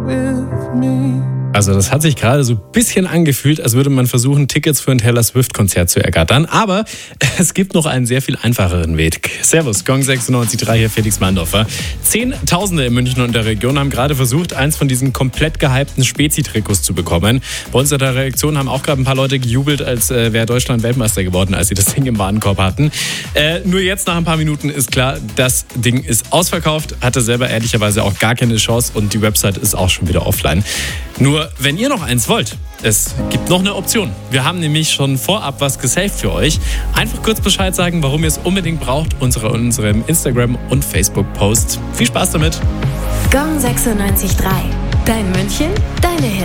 Also das hat sich gerade so ein bisschen angefühlt, als würde man versuchen, Tickets für ein Taylor Swift-Konzert zu ergattern. Aber es gibt noch einen sehr viel einfacheren Weg. Servus, Gong 96.3 hier, Felix Mandorfer. Zehntausende in München und der Region haben gerade versucht, eins von diesen komplett gehypten Spezi-Trikots zu bekommen. Bei uns in der Reaktion haben auch gerade ein paar Leute gejubelt, als wäre Deutschland Weltmeister geworden, als sie das Ding im Warenkorb hatten. Nur jetzt nach ein paar Minuten ist klar, das Ding ist ausverkauft, hatte selber ehrlicherweise auch gar keine Chance und die Website ist auch schon wieder offline. Nur, wenn ihr noch eins wollt, es gibt noch eine Option. Wir haben nämlich schon vorab was gesaved für euch. Einfach kurz Bescheid sagen, warum ihr es unbedingt braucht, unserem Instagram- und Facebook-Post. Viel Spaß damit. Gong 96.3. Dein München, deine Hits.